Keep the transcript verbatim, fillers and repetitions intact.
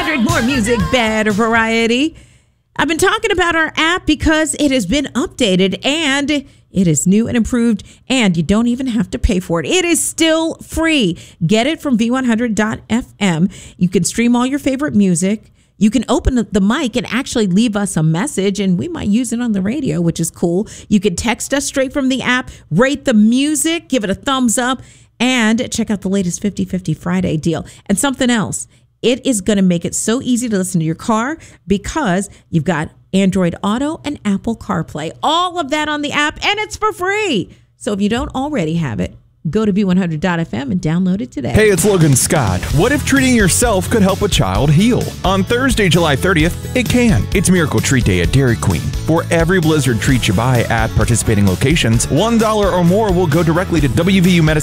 hundred, more music, better variety. I've been talking about our app because it has been updated and it is new and improved, and you don't even have to pay for it. It is still free. Get it from V one hundred dot F M. You can stream all your favorite music. You can open the mic and actually leave us a message, and we might use it on the radio, which is cool. You can text us straight from the app, rate the music, give it a thumbs up, and check out the latest fifty fifty Friday deal. And something else, it is going to make it so easy to listen to your car because you've got Android Auto and Apple CarPlay. All of that on the app, and it's for free. So if you don't already have it, go to V one hundred dot F M and download it today. Hey, it's Logan Scott. What if treating yourself could help a child heal? On Thursday, July thirtieth, it can. It's Miracle Treat Day at Dairy Queen. For every Blizzard treat you buy at participating locations, one dollar or more will go directly to W V U Medicine